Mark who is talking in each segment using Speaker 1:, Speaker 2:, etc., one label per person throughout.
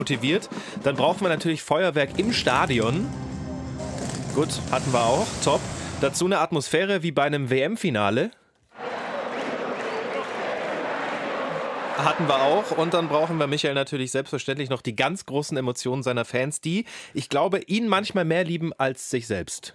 Speaker 1: motiviert. Dann brauchen wir natürlich Feuerwerk im Stadion. Gut, hatten wir auch. Top. Dazu eine Atmosphäre wie bei einem WM-Finale. Hatten wir auch. Und dann brauchen wir, Michael, natürlich selbstverständlich noch die ganz großen Emotionen seiner Fans, die, ich glaube, ihn manchmal mehr lieben als sich selbst.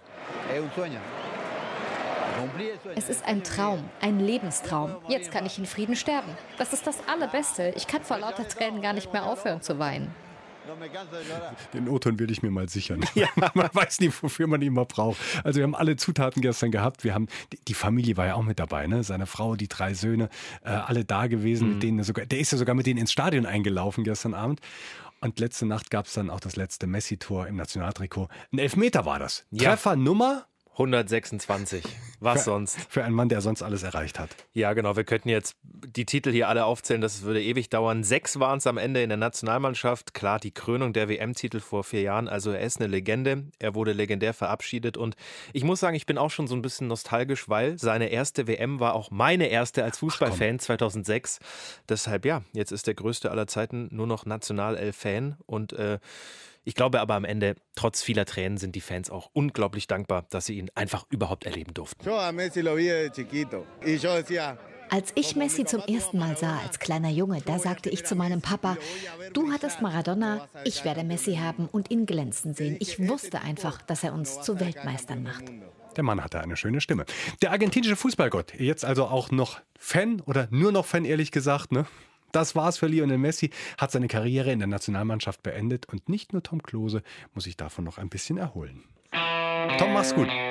Speaker 2: Es ist ein Traum, ein Lebenstraum. Jetzt kann ich in Frieden sterben. Das ist das Allerbeste. Ich kann vor lauter Tränen gar nicht mehr aufhören zu weinen.
Speaker 3: Den O-Ton will ich mir mal sichern. Ja. Man weiß nie, wofür man ihn mal braucht. Also wir haben alle Zutaten gestern gehabt. Wir haben, die Familie war ja auch mit dabei, ne? Seine Frau, die 3 Söhne, alle da gewesen. Mit denen sogar, der ist ja sogar mit denen ins Stadion eingelaufen gestern Abend. Und letzte Nacht gab es dann auch das letzte Messi-Tor im Nationaltrikot. Ein Elfmeter war das. Ja. Treffernummer
Speaker 1: 126. Was sonst?
Speaker 3: Für einen Mann, der sonst alles erreicht hat.
Speaker 1: Ja, genau. Wir könnten jetzt die Titel hier alle aufzählen. Das würde ewig dauern. 6 waren es am Ende in der Nationalmannschaft. Klar, die Krönung der WM-Titel vor 4 Jahren. Also er ist eine Legende. Er wurde legendär verabschiedet. Und ich muss sagen, ich bin auch schon so ein bisschen nostalgisch, weil seine erste WM war auch meine erste als Fußballfan 2006. Deshalb, ja, jetzt ist der größte aller Zeiten nur noch Nationalelf-Fan. Und ich glaube aber am Ende, trotz vieler Tränen, sind die Fans auch unglaublich dankbar, dass sie ihn einfach überhaupt erleben durften.
Speaker 2: Als ich Messi zum ersten Mal sah, als kleiner Junge, da sagte ich zu meinem Papa, du hattest Maradona, ich werde Messi haben und ihn glänzen sehen. Ich wusste einfach, dass er uns zu Weltmeistern macht.
Speaker 3: Der Mann hatte eine schöne Stimme. Der argentinische Fußballgott, jetzt also auch noch Fan oder nur noch Fan, ehrlich gesagt, ne? Das war's für Lionel Messi, hat seine Karriere in der Nationalmannschaft beendet und nicht nur Tom Klose muss sich davon noch ein bisschen erholen. Tom, mach's gut.